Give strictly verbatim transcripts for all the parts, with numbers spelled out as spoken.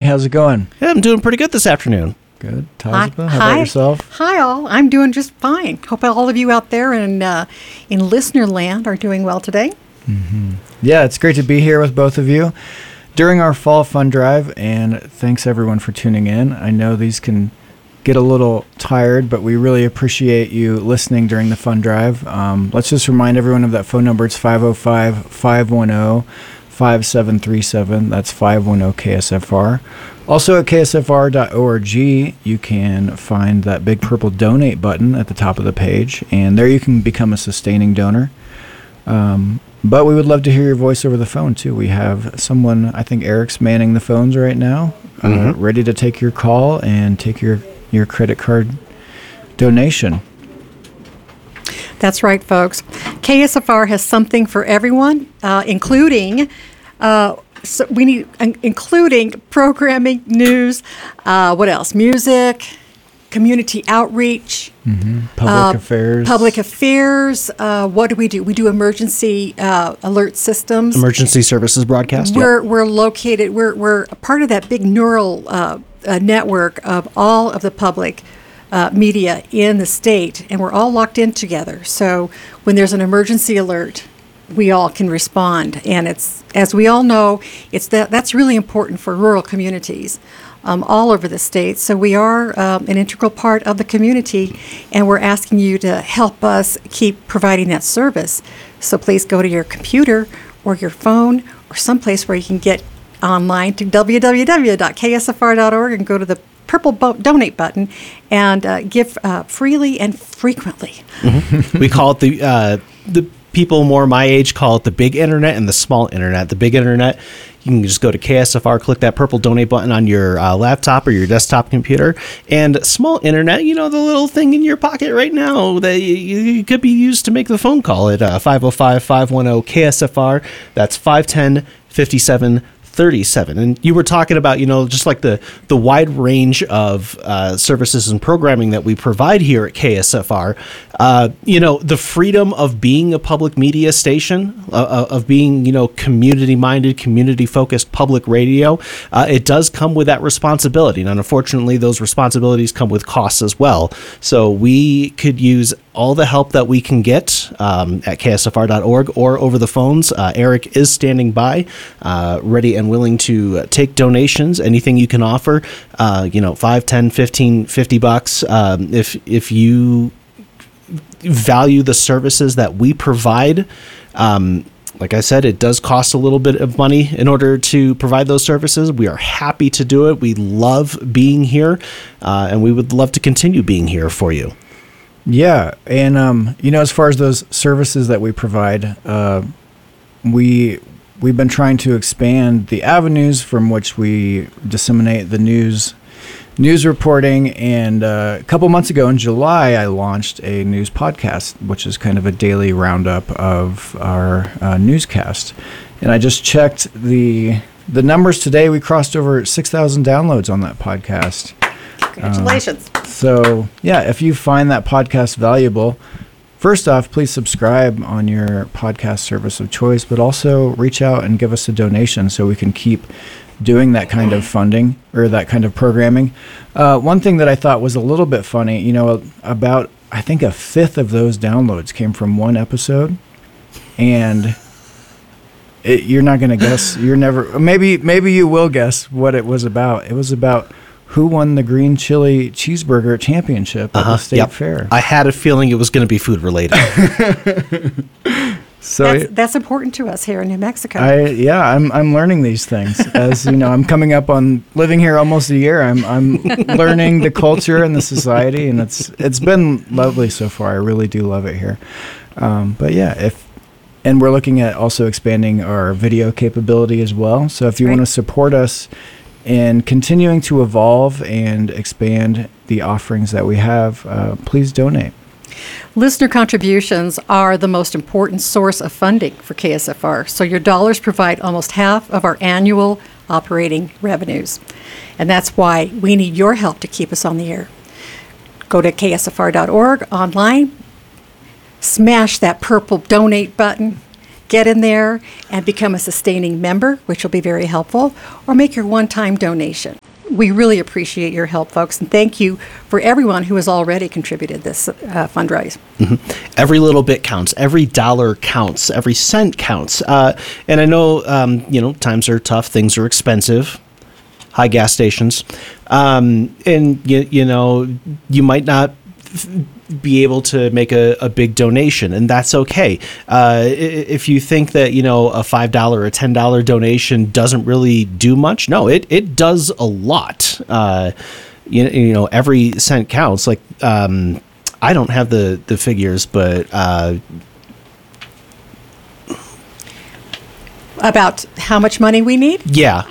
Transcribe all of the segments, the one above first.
how's it going? Yeah, I'm doing pretty good this afternoon. Good. Tazba, how Hi. about yourself? Hi, all. I'm doing just fine. Hope all of you out there in uh, in listener land are doing well today. Mm-hmm. Yeah, it's great to be here with both of you during our fall fund drive, and thanks everyone for tuning in. I know these can get a little tired, but we really appreciate you listening during the fund drive. Um, let's just remind everyone of that phone number. It's five oh five, five one oh, five seven three seven. That's five one zero K S F R. Also at K S F R dot org, you can find that big purple donate button at the top of the page, and there you can become a sustaining donor. Um, but we would love to hear your voice over the phone, too. We have someone, I think Eric's manning the phones right now, mm-hmm. uh, ready to take your call and take your, your credit card donation. That's right, folks. K S F R has something for everyone, uh, including... Uh, So we need, uh, including programming, news, uh, what else? Music, community outreach, mm-hmm. public uh, affairs. Public affairs. Uh, what do we do? We do emergency uh, alert systems. Emergency services broadcast. We're yep. we're located. We're we're a part of that big neural uh, uh, network of all of the public uh, media in the state, and we're all locked in together. So when there's an emergency alert, we all can respond, and it's, as we all know, it's that that's really important for rural communities um, all over the state. So we are um, an integral part of the community, and we're asking you to help us keep providing that service. So please go to your computer or your phone or someplace where you can get online to w w w dot k s f r dot org and go to the purple bo- donate button and uh, give uh, freely and frequently. Mm-hmm. We call it the uh, the. People more my age call it the big internet and the small internet. The big internet, you can just go to K S F R, click that purple donate button on your uh, laptop or your desktop computer. And small internet, you know, the little thing in your pocket right now that you, you could be used to make the phone call at uh, five oh five, five one zero K S F R. That's five one zero, five seven thirty-seven. And you were talking about, you know, just like the, the wide range of uh, services and programming that we provide here at K S F R. Uh, you know, the freedom of being a public media station, uh, of being, you know, community-minded, community-focused public radio, uh, it does come with that responsibility. And unfortunately, those responsibilities come with costs as well. So we could use all the help that we can get um, at K S F R dot org or over the phones. Uh, Eric is standing by, uh, ready and willing to take donations, anything you can offer, uh, you know, five, ten, fifteen, fifty bucks. Um, if, if you value the services that we provide, um, like I said, it does cost a little bit of money in order to provide those services. We are happy to do it. We love being here, uh, and we would love to continue being here for you. Yeah, and um, you know, as far as those services that we provide, uh, we we've been trying to expand the avenues from which we disseminate the news, news reporting. And uh, a couple months ago in July, I launched a news podcast, which is kind of a daily roundup of our uh, newscast. And I just checked the the numbers today. We crossed over six thousand downloads on that podcast. Congratulations. Um, so, yeah, if you find that podcast valuable, first off, please subscribe on your podcast service of choice, but also reach out and give us a donation so we can keep doing that kind of funding or that kind of programming. Uh, one thing that I thought was a little bit funny, you know, about, I think a fifth of those downloads came from one episode, and it, you're not going to guess, you're never, maybe, maybe you will guess what it was about. It was about who won the green chili cheeseburger championship at uh-huh, the state yep. fair. I had a feeling it was going to be food related. So that's, that's important to us here in New Mexico. I yeah, I'm I'm learning these things. As you know, I'm coming up on living here almost a year. I'm I'm learning the culture and the society, and it's it's been lovely so far. I really do love it here. Um, but yeah, if and we're looking at also expanding our video capability as well. So if you Right. want to support us in continuing to evolve and expand the offerings that we have, uh, please donate. Listener contributions are the most important source of funding for K S F R. So your dollars provide almost half of our annual operating revenues. And that's why we need your help to keep us on the air. Go to K S F R dot org online, smash that purple donate button, get in there and become a sustaining member, which will be very helpful, or make your one-time donation. We really appreciate your help, folks, and thank you for everyone who has already contributed this uh, fundraise. Mm-hmm. Every little bit counts. Every dollar counts. Every cent counts. Uh, and I know, um, you know, times are tough. Things are expensive. High gas stations. Um, and, you, you know, you might not f- be able to make a, a big donation, and that's okay. Uh, if you think that, you know, a five dollars or a ten dollars donation doesn't really do much, no, it, it does a lot. Uh, you, you know, every cent counts. Like, um, I don't have the, the figures, but... Uh, About how much money we need? yeah.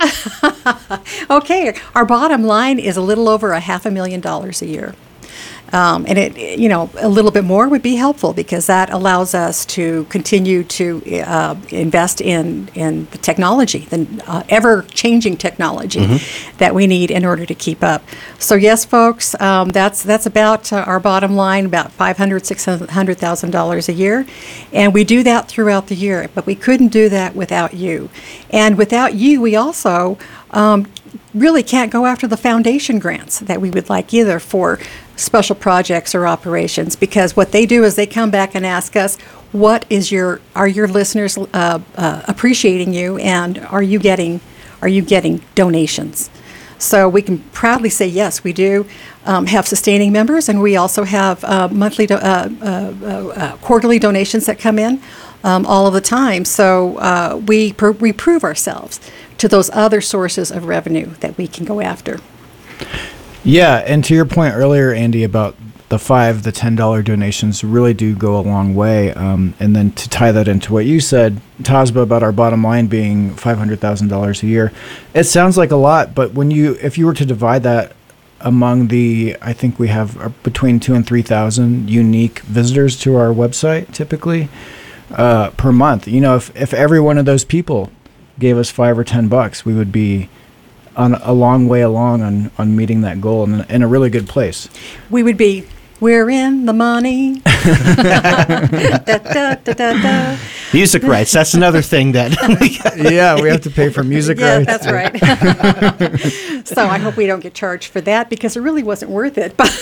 Okay, our bottom line is a little over a half a million dollars a year. Um, and it, you know, a little bit more would be helpful because that allows us to continue to uh, invest in in the technology, the uh, ever-changing technology mm-hmm. that we need in order to keep up. So yes, folks, um, that's that's about uh, our bottom line, about five hundred, six hundred thousand dollars a year, and we do that throughout the year. But we couldn't do that without you, and without you, we also. Um, really can't go after the foundation grants that we would like either for special projects or operations, because what they do is they come back and ask us, what is your, are your listeners uh, uh, appreciating you, and are you getting, are you getting donations? So we can proudly say, yes, we do um, have sustaining members, and we also have uh, monthly, do- uh, uh, uh, quarterly donations that come in um, all of the time. So uh, we pr- we prove ourselves to those other sources of revenue that we can go after. Yeah, and to your point earlier, Andy, about the five, the ten dollar donations really do go a long way. Um, and then to tie that into what you said, Tasba, about our bottom line being five hundred thousand dollars a year, it sounds like a lot, but when you, if you were to divide that among the, I think we have between two and three thousand unique visitors to our website typically uh, per month. You know, if if every one of those people gave us five or ten bucks, we would be on a long way along on, on meeting that goal and in a really good place. We would be, we're in the money. da, da, da, da, da. Music rights. That's another thing that. Yeah, we have to pay for music yeah, rights. that's right. So I hope we don't get charged for that because it really wasn't worth it. But,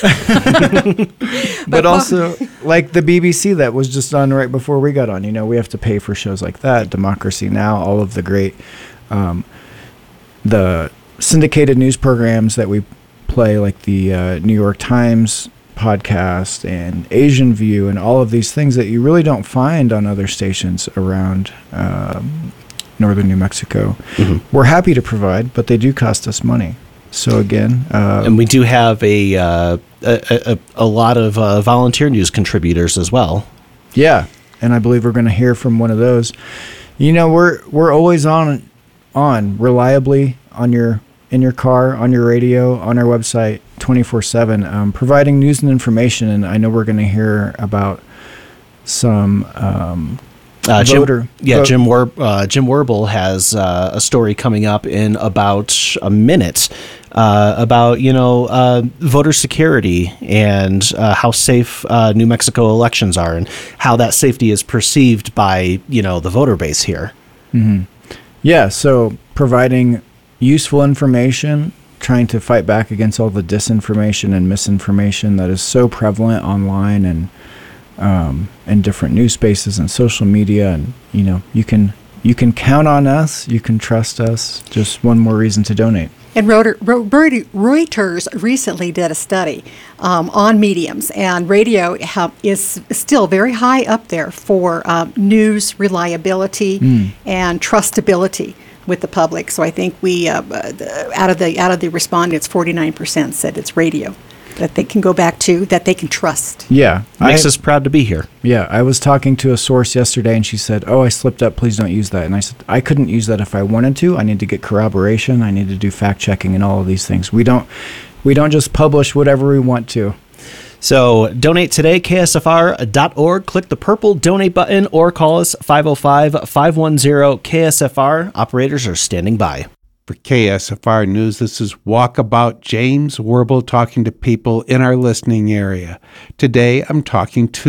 but, but also, like the B B C that was just on right before we got on, you know, we have to pay for shows like that, Democracy Now!, all of the great, um, the syndicated news programs that we play, like the uh, New York Times podcast and Asian View and all of these things that you really don't find on other stations around um, northern New Mexico. Mm-hmm. We're happy to provide, but they do cost us money. So again, uh, and we do have a uh, a, a, a lot of uh, volunteer news contributors as well. Yeah, and I believe we're going to hear from one of those. You know, we're we're always on on reliably on your in your car, on your radio, on our website, twenty-four seven, um, providing news and information. And I know we're going to hear about some um, uh, voter. Jim, yeah, vote. Jim Wer- uh, Jim Werble has uh, a story coming up in about a minute uh, about, you know, uh, voter security and uh, how safe uh, New Mexico elections are and how that safety is perceived by, you know, the voter base here. Mm-hmm. Yeah, so providing useful information, trying to fight back against all the disinformation and misinformation that is so prevalent online and um, in different news spaces and social media. And, you know, you can you can count on us. You can trust us. Just one more reason to donate. And Reuters recently did a study um, on mediums, and radio ha- is still very high up there for um, news reliability mm. and trustability with the public. So I think we, uh, the, out of the out of the respondents, forty-nine percent said it's radio that they can go back to, that they can trust. Yeah. Makes I, us proud to be here. Yeah. I was talking to a source yesterday, and she said, oh, I slipped up. Please don't use that. And I said, I couldn't use that if I wanted to. I need to get corroboration. I need to do fact checking and all of these things. We don't, we don't just publish whatever we want to. So donate today, K S F R dot org. Click the purple donate button or call us five oh five, five one zero, K S F R. Operators are standing by. For K S F R News, this is Walkabout James Werble talking to people in our listening area. Today, I'm talking to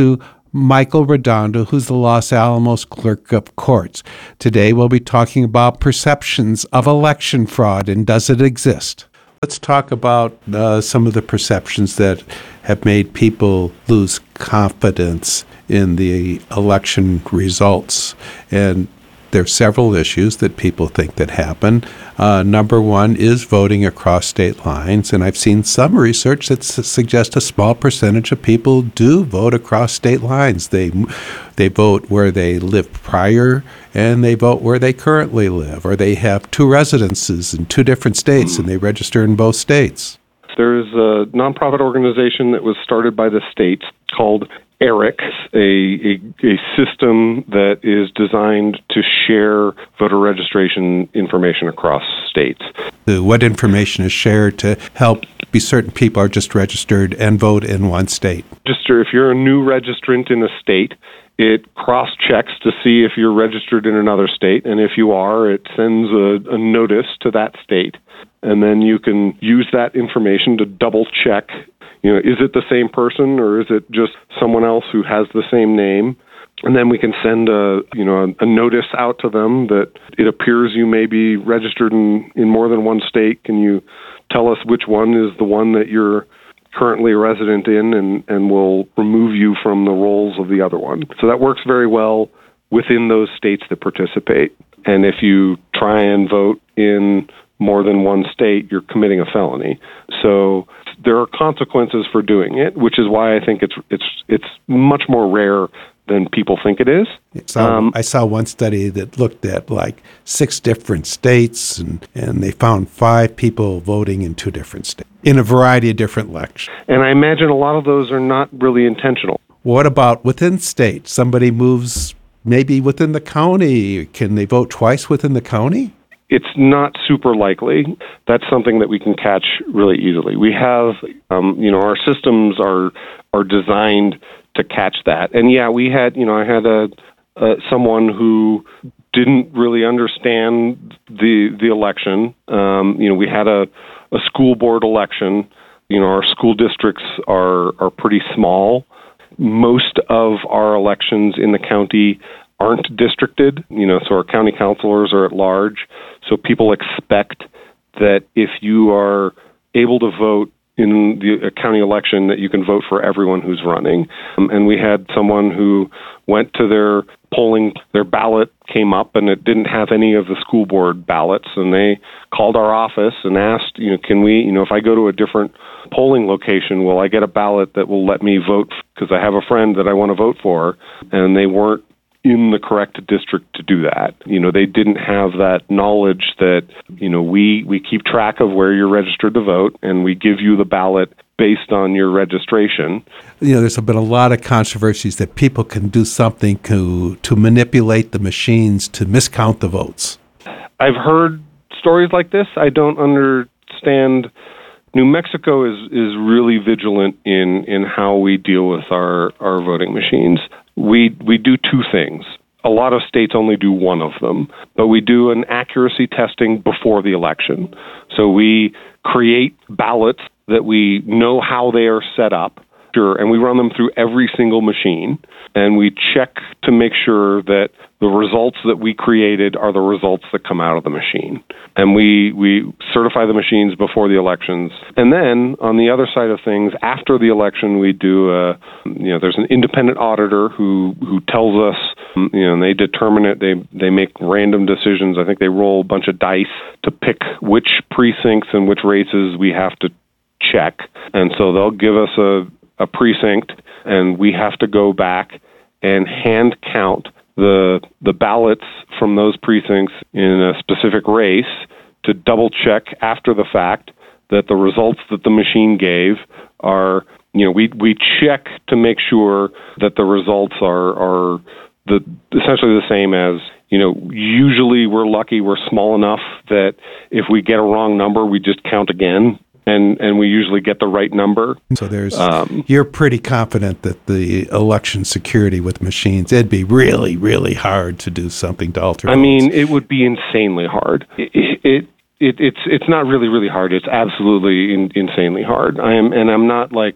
Michael Redondo, who's the Los Alamos Clerk of Courts. Today we'll be talking about perceptions of election fraud and does it exist? Let's talk about uh, some of the perceptions that have made people lose confidence in the election results. And there are several issues that people think that happen. Uh, number one is voting across state lines, and I've seen some research that s- suggests a small percentage of people do vote across state lines. They they vote where they lived prior, and they vote where they currently live, or they have two residences in two different states, and they register in both states. There's a nonprofit organization that was started by the states called ERIC, a, a, a system that is designed to share voter registration information across states. The, what information is shared to help be certain people are just registered and vote in one state? Register, if you're a new registrant in a state, it cross-checks to see if you're registered in another state, and if you are, it sends a, a notice to that state, and then you can use that information to double-check. You know, is it the same person or is it just someone else who has the same name? And then we can send a, you know, a, a notice out to them that it appears you may be registered in, in more than one state. Can you tell us which one is the one that you're currently a resident in, and, and we'll remove you from the rolls of the other one. So that works very well within those states that participate. And if you try and vote in more than one state, you're committing a felony. So there are consequences for doing it, which is why I think it's it's it's much more rare than people think it is. So um, I saw one study that looked at like six different states, and, and they found five people voting in two different states in a variety of different elections. And I imagine a lot of those are not really intentional. What about within states? Somebody moves maybe within the county. Can they vote twice within the county? It's not super likely. That's something that we can catch really easily. We have, um, you know, our systems are are designed to catch that. And yeah, we had, you know, I had a uh, someone who didn't really understand the the election. Um, you know, we had a, a school board election. You know, our school districts are are pretty small. Most of our elections in the county aren't districted, you know, so our county councilors are at large. So people expect that if you are able to vote in the county election, that you can vote for everyone who's running. Um, and we had someone who went to their polling, their ballot came up and it didn't have any of the school board ballots. And they called our office and asked, you know, can we, you know, if I go to a different polling location, will I get a ballot that will let me vote? Because I have a friend that I want to vote for. And they weren't in the correct district to do that. You know, they didn't have that knowledge that, you know, we, we keep track of where you're registered to vote and we give you the ballot based on your registration. You know, there's been a lot of controversies that people can do something to to manipulate the machines to miscount the votes. I've heard stories like this. I don't understand. New Mexico is, is really vigilant in, in how we deal with our, our voting machines. We we do two things. A lot of states only do one of them, but we do an accuracy testing before the election. So we create ballots that we know how they are set up, sure, and we run them through every single machine, and we check to make sure that the results that we created are the results that come out of the machine. And we, we certify the machines before the elections. And then, on the other side of things, after the election, we do a, you know, there's an independent auditor who, who tells us, you know, and they determine it. They, they make random decisions. I think they roll a bunch of dice to pick which precincts and which races we have to check. And so they'll give us a, a precinct, and we have to go back and hand count the the ballots from those precincts in a specific race to double check after the fact that the results that the machine gave are, you know, we we check to make sure that the results are are the essentially the same as, you know, usually we're lucky we're small enough that if we get a wrong number, we just count again. And, and we usually get the right number. So there's, um, you're pretty confident that the election security with machines, it'd be really, really hard to do something to alter. I votes. mean, it would be insanely hard. It, it, it it's it's not really, really hard. It's absolutely in, insanely hard. I am, and I'm not like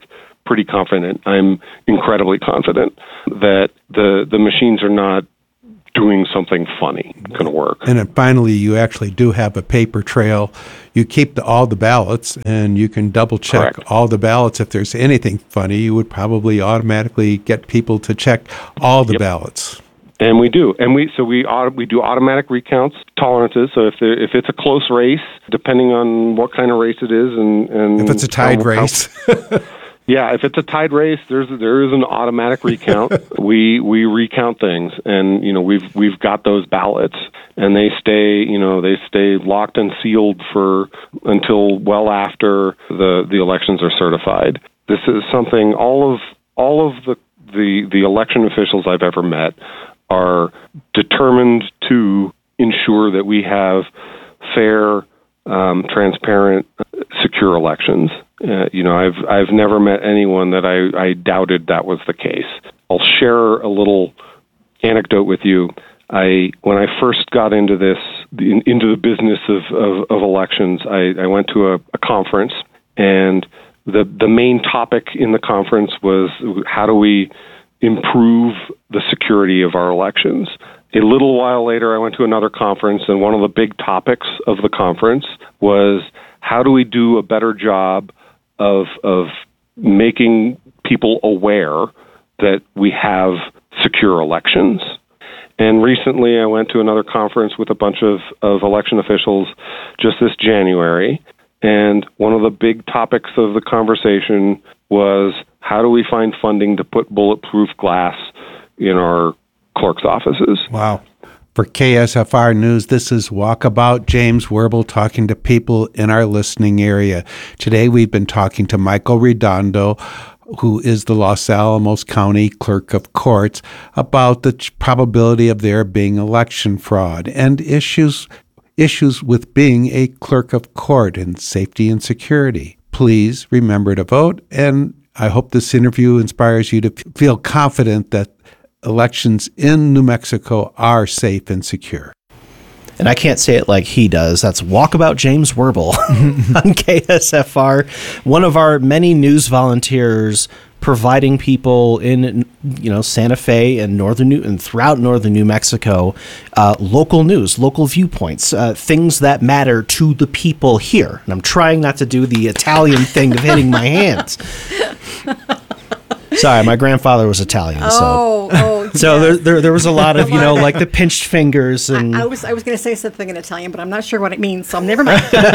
pretty confident. I'm incredibly confident that the the machines are not doing something funny going to work. And then finally, you actually do have a paper trail. You keep the, all the ballots, and you can double check Correct. all the ballots. If there's anything funny, you would probably automatically get people to check all the Yep. ballots. And we do, and we so we auto, we do automatic recounts tolerances. So if there, if it's a close race, depending on what kind of race it is, and, and If it's a tied how- race. Yeah, if it's a tied race, there's there is an automatic recount. we we recount things, and you know we've we've got those ballots, and they stay you know they stay locked and sealed for until well after the the elections are certified. This is something all of all of the the the election officials I've ever met are determined to ensure that we have fair, um, transparent, secure elections. Uh, you know, I've I've never met anyone that I, I doubted that was the case. I'll share a little anecdote with you. I when I first got into this in, into the business of, of, of elections, I, I went to a, a conference, and the the main topic in the conference was how do we improve the security of our elections. A little while later, I went to another conference, and one of the big topics of the conference was how do we do a better job of of making people aware that we have secure elections. And recently, I went to another conference with a bunch of, of election officials just this January, and one of the big topics of the conversation was how do we find funding to put bulletproof glass in our clerk's offices. Wow. For K S F R News, this is Walkabout. James Werble talking to people in our listening area. Today we've been talking to Michael Redondo, who is the Los Alamos County Clerk of Courts, about the ch- probability of there being election fraud and issues issues with being a clerk of court and safety and security. Please remember to vote, and I hope this interview inspires you to f- feel confident that elections in New Mexico are safe and secure. And I can't say it like he does. That's Walkabout James Werble on K S F R, one of our many news volunteers providing people in, you know, Santa Fe and northern New and throughout northern New Mexico, uh, local news, local viewpoints, uh, things that matter to the people here. And I'm trying not to do the Italian thing of hitting my hands. Sorry, my grandfather was Italian, so Oh, oh. so yes. there, there there was a lot of, you know, like the pinched fingers and I was I was going to say something in Italian, but I'm not sure what it means, so never mind. still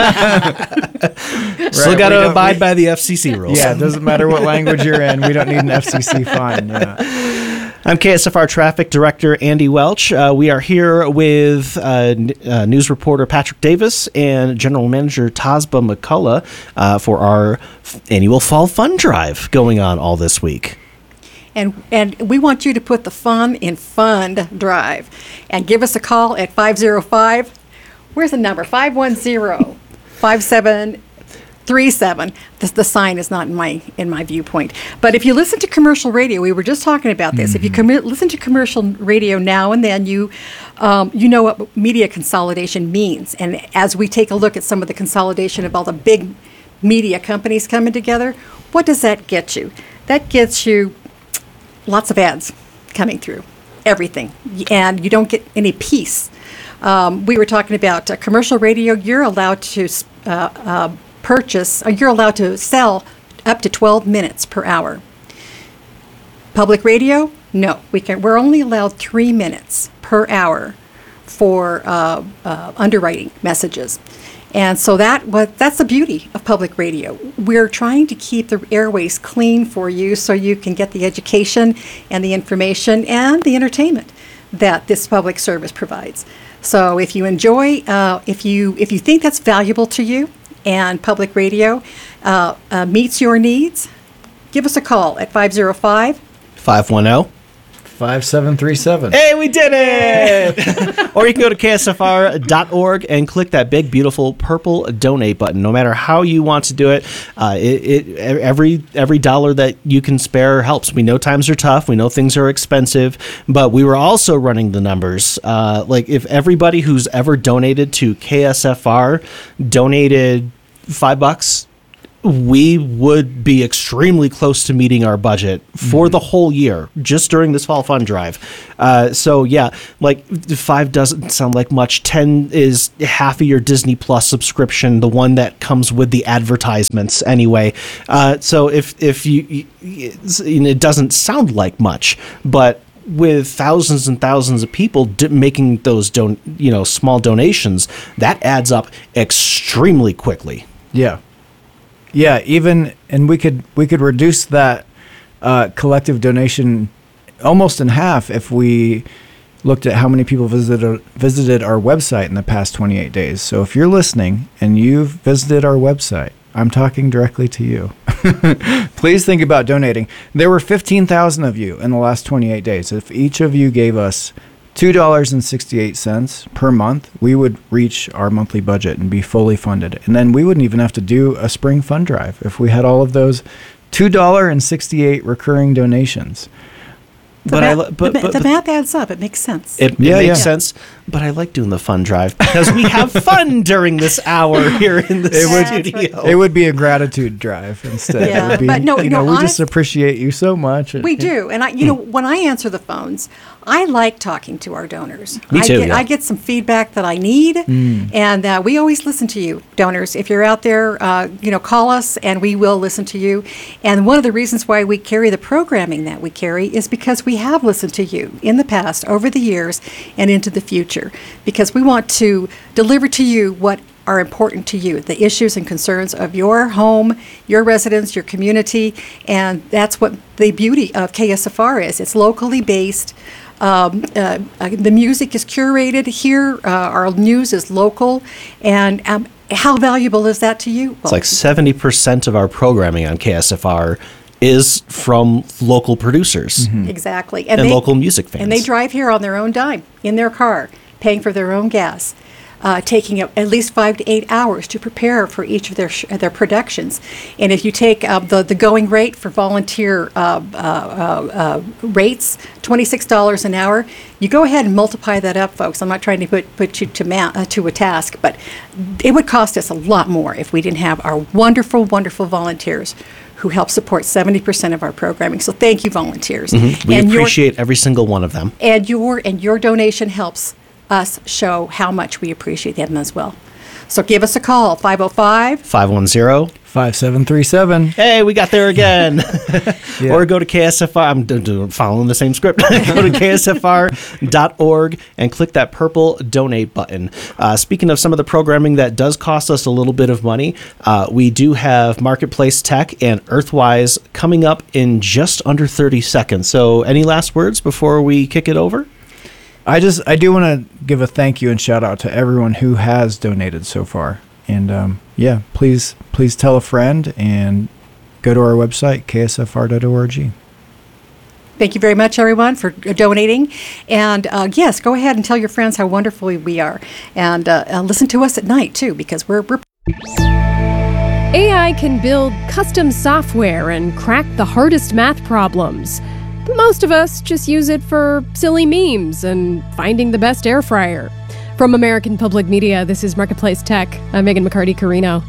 Right, got we to don't- abide we- by the F C C rules. Yeah, it doesn't matter what language you're in. We don't need an F C C fine. Yeah. I'm K S F R Traffic Director Andy Welch. Uh, we are here with uh, n- uh, news reporter Patrick Davis and General Manager Tasba McCullough uh, for our f- annual Fall Fun Drive going on all this week. And and we want you to put the fun in Fund Drive. And give us a call at five oh five, where's the number? five one zero, five seven three seven. The, the sign is not in my in my viewpoint. But if you listen to commercial radio, we were just talking about this. If you commi- listen to commercial radio now and then, you um, you know what media consolidation means. And as we take a look at some of the consolidation of all the big media companies coming together, what does that get you? That gets you lots of ads coming through, everything, and you don't get any peace. Um, we were talking about uh, commercial radio. You're allowed to uh, uh, purchase, or you're allowed to sell up to twelve minutes per hour. Public radio, no, we can. We're only allowed three minutes per hour for uh, uh, underwriting messages. And so that what that's the beauty of public radio. We're trying to keep the airways clean for you so you can get the education and the information and the entertainment that this public service provides. So if you enjoy, uh, if you if you think that's valuable to you and public radio uh, uh, meets your needs, give us a call at five oh five, five one zero five seven three seven. Hey, we did it! Or you can go to K S F R dot org and click that big, beautiful purple donate button. No matter how you want to do it, uh, it, it every every dollar that you can spare helps. We know times are tough. We know things are expensive, but we were also running the numbers. Uh, like if everybody who's ever donated to K S F R donated five bucks we would be extremely close to meeting our budget for mm-hmm. the whole year just during this fall fund drive. Uh, so yeah, like five doesn't sound like much. ten is half of your Disney Plus subscription, the one that comes with the advertisements anyway. Uh, so if if you, you it doesn't sound like much, but with thousands and thousands of people d- making those don- you know small donations, that adds up extremely quickly. Yeah. Yeah, even and we could we could reduce that uh, collective donation almost in half if we looked at how many people visited visited our website in the past twenty-eight days. So if you're listening and you've visited our website, I'm talking directly to you. Please think about donating. There were fifteen thousand of you in the last twenty-eight days. If each of you gave us two dollars and sixty-eight cents per month, we would reach our monthly budget and be fully funded. And then we wouldn't even have to do a spring fund drive if we had all of those two dollars and sixty-eight cents recurring donations. The, but math, I, but, the, but, the but math adds up. It makes sense. It, it Yeah, makes yeah. sense. But I like doing the fun drive because we have fun during this hour here in the It would- studio. It would be a gratitude drive instead. Yeah, It would be, but no, you no, know, we honest- just appreciate you so much. We do. And I, you know, when I answer the phones, I like talking to our donors. Me I too, Get, yeah. I get some feedback that I need, and uh, we always listen to you, donors. If you're out there, uh, you know, call us, and we will listen to you. And one of the reasons why we carry the programming that we carry is because we have listened to you in the past, over the years, and into the future, because we want to deliver to you what are important to you, the issues and concerns of your home, your residents, your community, and that's what the beauty of K S F R is. It's locally based. Um, uh, uh, the music is curated here. Uh, our news is local, and um, how valuable is that to you? It's like seventy percent of our programming on K S F R is from local producers Exactly, and local music fans. And they drive here on their own dime, in their car, paying for their own gas, uh, taking at at least five to eight hours to prepare for each of their sh- their productions. And if you take uh, the the going rate for volunteer uh, uh, uh, uh, rates, twenty-six dollars an hour, you go ahead and multiply that up, folks. I'm not trying to put put you to ma- uh, to a task, but it would cost us a lot more if we didn't have our wonderful, wonderful volunteers who help support seventy percent of our programming. So thank you, volunteers. we And your- appreciate every single one of them. and your and your donation helps us show how much we appreciate them as well. So give us a call, five oh five. five one zero five seven three seven. Hey, we got there again. Yeah. Or go to K S F R. I'm d- d- following the same script. Go to K S F R dot org and click that purple donate button. Uh, speaking of some of the programming that does cost us a little bit of money, uh, we do have Marketplace Tech and Earthwise coming up in just under thirty seconds. So any last words before we kick it over? I just I do want to give a thank you and shout out to everyone who has donated so far. And um, yeah, please please tell a friend and go to our website, K S F R dot org. Thank you very much, everyone, for donating. And uh, yes, go ahead and tell your friends how wonderful we are. And uh, uh, listen to us at night, too, because we're, we're A I can build custom software and crack the hardest math problems. But most of us just use it for silly memes and finding the best air fryer. From American Public Media, this is Marketplace Tech. I'm Megan McCarty-Carino.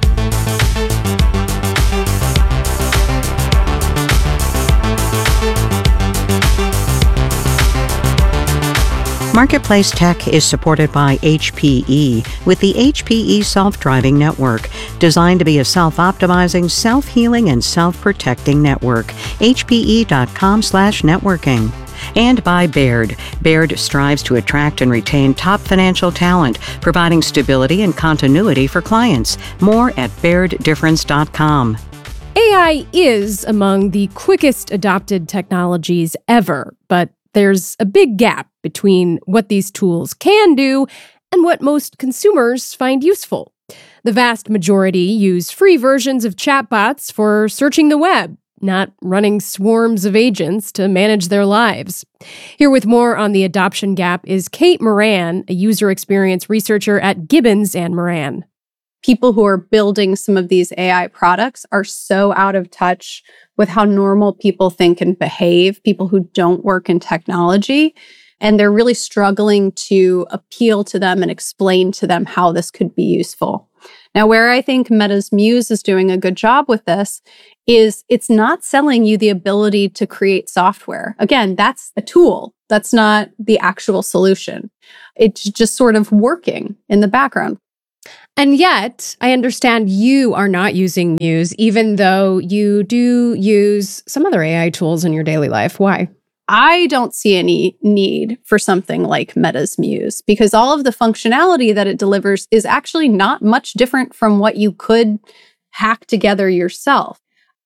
Marketplace Tech is supported by H P E with the H P E Self-Driving Network, designed to be a self-optimizing, self-healing, and self-protecting network. H P E dot com slash networking. And by Baird. Baird strives to attract and retain top financial talent, providing stability and continuity for clients. More at baird difference dot com. A I is among the quickest adopted technologies ever, but there's a big gap between what these tools can do and what most consumers find useful. The vast majority use free versions of chatbots for searching the web, not running swarms of agents to manage their lives. Here with more on the adoption gap is Kate Moran, a user experience researcher at Gibbons and Moran. People who are building some of these A I products are so out of touch with how normal people think and behave, people who don't work in technology. And they're really struggling to appeal to them and explain to them how this could be useful. Now, where I think Meta's Muse is doing a good job with this is it's not selling you the ability to create software. Again, that's a tool. That's not the actual solution. It's just sort of working in the background. And yet, I understand you are not using Muse, even though you do use some other A I tools in your daily life. Why? I don't see any need for something like Meta's Muse because all of the functionality that it delivers is actually not much different from what you could hack together yourself.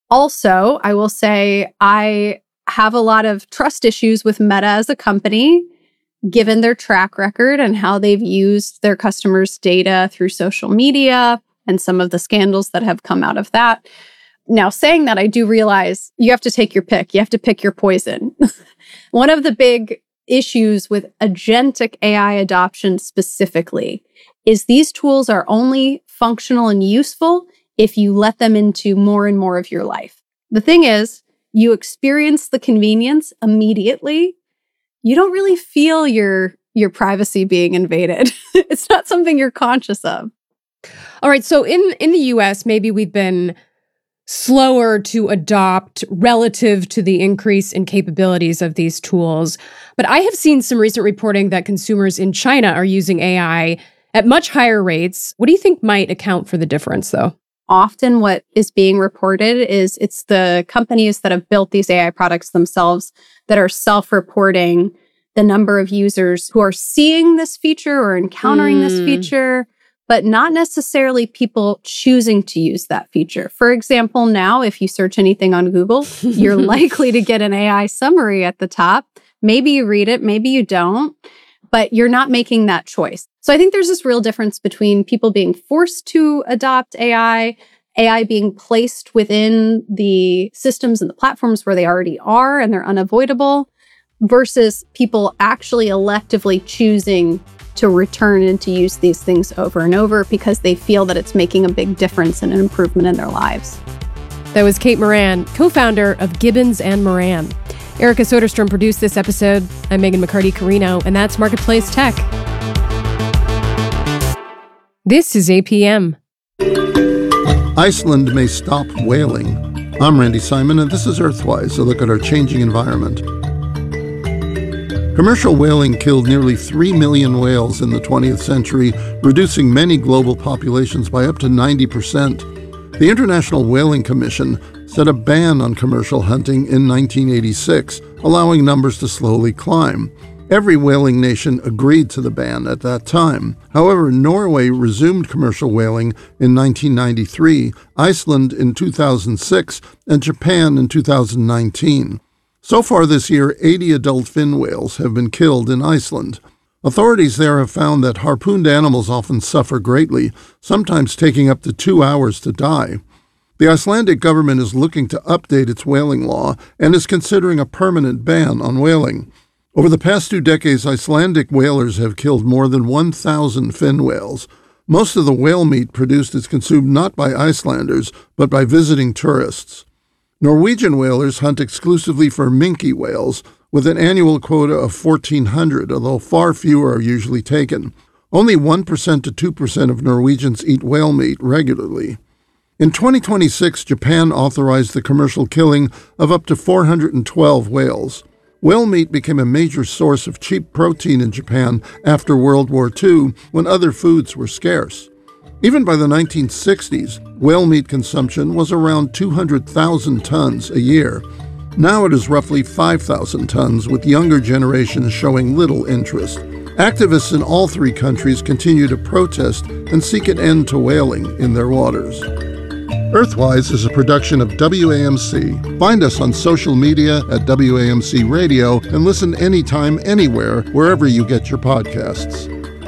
Also, I will say I have a lot of trust issues with Meta as a company, given their track record and how they've used their customers' data through social media and some of the scandals that have come out of that. Now, saying that, I do realize you have to take your pick. You have to pick your poison. One of the big issues with agentic A I adoption specifically is these tools are only functional and useful if you let them into more and more of your life. The thing is, you experience the convenience immediately. You don't really feel your your privacy being invaded. It's not something you're conscious of. All right, so in, in the U S, maybe we've been slower to adopt relative to the increase in capabilities of these tools. But I have seen some recent reporting that consumers in China are using A I at much higher rates. What do you think might account for the difference, though? Often what is being reported is it's the companies that have built these A I products themselves that are self-reporting the number of users who are seeing this feature or encountering mm. this feature, but not necessarily people choosing to use that feature. For example, now, if you search anything on Google, you're likely to get an A I summary at the top. Maybe you read it, maybe you don't, but you're not making that choice. So I think there's this real difference between people being forced to adopt A I, A I being placed within the systems and the platforms where they already are and they're unavoidable, versus people actually electively choosing to return and to use these things over and over because they feel that it's making a big difference and an improvement in their lives. That was Kate Moran, co-founder of Gibbons and Moran. Erica Soderstrom produced this episode. I'm Megan McCarty-Carino, and that's Marketplace Tech. This is A P M. Iceland may stop whaling. I'm Randy Simon, and this is Earthwise, a look at our changing environment. Commercial whaling killed nearly three million whales in the twentieth century, reducing many global populations by up to ninety percent. The International Whaling Commission set a ban on commercial hunting in nineteen eighty-six, allowing numbers to slowly climb. Every whaling nation agreed to the ban at that time. However, Norway resumed commercial whaling in nineteen ninety-three, Iceland in two thousand six, and Japan in two thousand nineteen. So far this year, eighty adult fin whales have been killed in Iceland. Authorities there have found that harpooned animals often suffer greatly, sometimes taking up to two hours to die. The Icelandic government is looking to update its whaling law and is considering a permanent ban on whaling. Over the past two decades, Icelandic whalers have killed more than one thousand fin whales. Most of the whale meat produced is consumed not by Icelanders, but by visiting tourists. Norwegian whalers hunt exclusively for minke whales, with an annual quota of fourteen hundred, although far fewer are usually taken. Only one percent to two percent of Norwegians eat whale meat regularly. In twenty twenty-six, Japan authorized the commercial killing of up to four hundred twelve whales. Whale meat became a major source of cheap protein in Japan after World War Two, when other foods were scarce. Even by the nineteen sixties, whale meat consumption was around two hundred thousand tons a year. Now it is roughly five thousand tons, with younger generations showing little interest. Activists in all three countries continue to protest and seek an end to whaling in their waters. Earthwise is a production of W A M C. Find us on social media at W A M C Radio and listen anytime, anywhere, wherever you get your podcasts.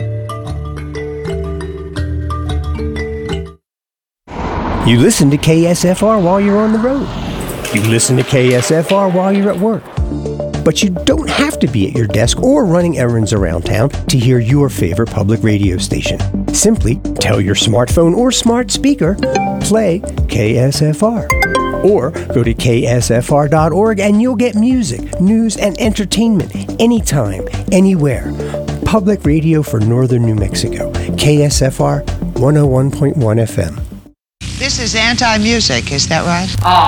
You listen to K S F R while you're on the road. You listen to K S F R while you're at work. But you don't have to be at your desk or running errands around town to hear your favorite public radio station. Simply tell your smartphone or smart speaker, play K S F R. Or go to K S F R dot org and you'll get music, news, and entertainment anytime, anywhere. Public radio for Northern New Mexico. K S F R one oh one point one F M. This is anti-music, is that right?